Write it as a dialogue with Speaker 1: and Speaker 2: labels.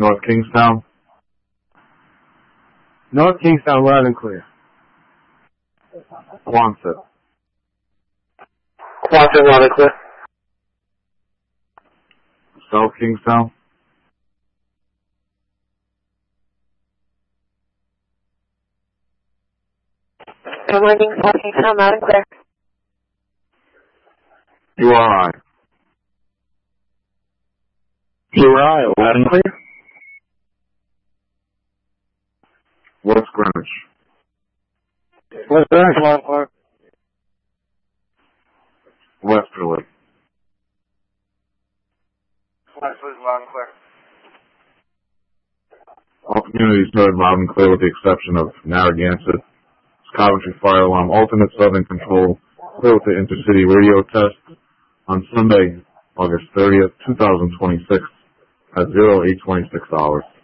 Speaker 1: North Kingstown?
Speaker 2: North Kingstown, loud and clear.
Speaker 1: Quonset?
Speaker 3: Quonset, loud and clear.
Speaker 1: South Kingstown?
Speaker 3: Good morning, South Kingstown, loud and clear.
Speaker 1: URI?
Speaker 3: URI, loud and clear.
Speaker 1: West Greenwich?
Speaker 2: West Greenwich, loud and clear.
Speaker 1: Westerly?
Speaker 2: Westerly, loud and clear.
Speaker 1: All communities heard loud and clear with the exception of Narragansett. Coventry Fire Alarm, alternate southern control, clear with the intercity radio test on Sunday, August 30th, 2026 at 0826 hours.